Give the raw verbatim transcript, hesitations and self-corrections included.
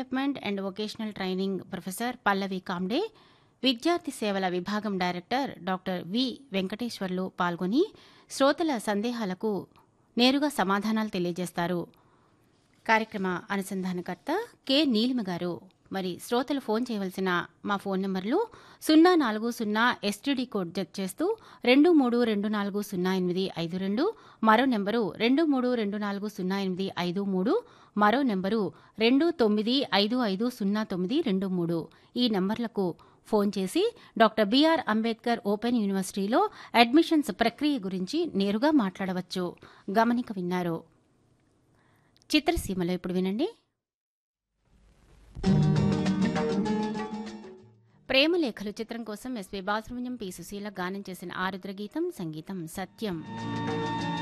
Development and vocational training professor Pallavi Comte, విద్యార్థి సేవల విభాగం డైరెక్టర్ డాక్టర్ వి వెంకటేశ్వర్లు పాల్గొని శ్రోతల సందేహాలకు నేరుగా సమాధానాలు తెలియజేస్తారు. కార్యక్రమ అనుసంధానకర్త కె నీలిమ గారు. మరి శ్రోతలు ఫోన్ చేయవలసిన మా ఫోన్ నంబర్లు సున్నా నాలుగు సున్నా ఎస్టీడీ కోడ్ జత చేస్తూ రెండు మూడు రెండు నాలుగు సున్నా ఎనిమిది ఐదు రెండు, మరో నెంబరు రెండు మూడు రెండు నాలుగు సున్నా ఎనిమిది ఐదు మూడు, మరో నెంబరు రెండు తొమ్మిది ఐదు ఐదు సున్నా తొమ్మిది రెండు మూడు. ఈ నంబర్లకు ఫోన్ చేసి డాక్టర్ బిఆర్ అంబేద్కర్ ఓపెన్ యూనివర్సిటీలో అడ్మిషన్స్ ప్రక్రియ గురించి నేరుగా మాట్లాడవచ్చు. గమనిక విన్నారు. చిత్రసీమలో ఇప్పుడు వినండి. ప్రేమలేఖలు చిత్రం కోసం ఎస్పీ బాలసుబ్రహ్మణ్యం, పి సుశీల గానం చేసిన ఆరుద్ర గీతం, సంగీతం సత్యం.